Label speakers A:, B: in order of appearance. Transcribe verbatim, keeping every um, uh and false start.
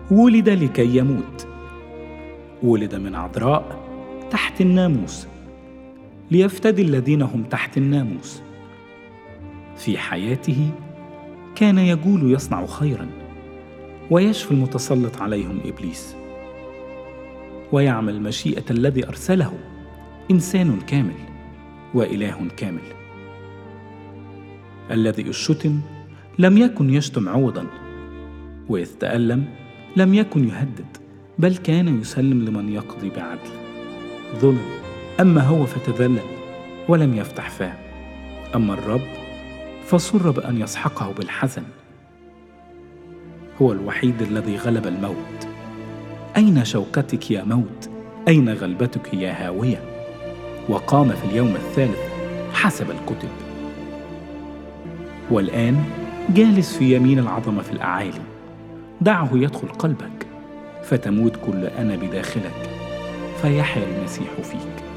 A: ولد لكي يموت، ولد من عذراء تحت الناموس ليفتدي الذين هم تحت الناموس. في حياته كان يجول يصنع خيرا ويشفي المتسلط عليهم إبليس، ويعمل مشيئة الذي أرسله، إنسان كامل وإله كامل. الذي الشتم لم يكن يشتم عوضا، وإذ تألم لم يكن يهدد، بل كان يسلم لمن يقضي بعدل. ظلم أما هو فتذلل ولم يفتح فاه، أما الرب فسر بأن يسحقه بالحزن. هو الوحيد الذي غلب الموت. أين شوكتك يا موت؟ أين غلبتك يا هاوية؟ وقام في اليوم الثالث حسب الكتب. والآن جالس في يمين العظمة في الأعالي. دعه يدخل قلبك فتموت كل أنا بداخلك، فيحيا المسيح فيك.